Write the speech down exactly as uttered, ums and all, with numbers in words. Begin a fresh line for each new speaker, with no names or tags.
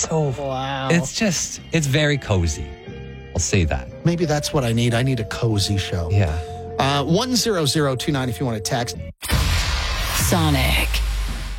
so,
Wow.
it's just, it's very cozy. I'll say that.
Maybe that's what I need. I need a cozy show.
Yeah.
Uh, one zero zero two nine if you want to text.
Sonic.